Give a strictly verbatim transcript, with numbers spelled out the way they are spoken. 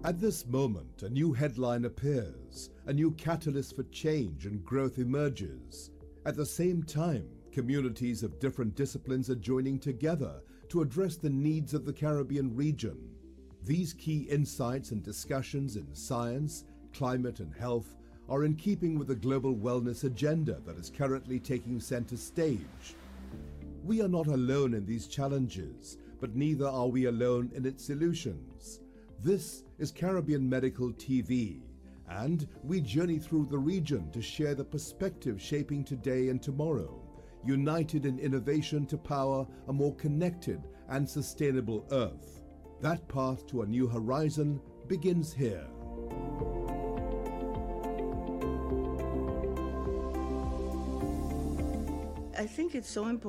At this moment, a new headline appears, a new catalyst for change and growth emerges. At the same time, communities of different disciplines are joining together to address the needs of the Caribbean region. These key insights and discussions in science, climate and health are in keeping with the global wellness agenda that is currently taking center stage. We are not alone in these challenges, but neither are we alone in its solutions. This is Caribbean Medical T V, and we journey through the region to share the perspective shaping today and tomorrow, united in innovation to power a more connected and sustainable Earth. That path to a new horizon begins here. I think it's so important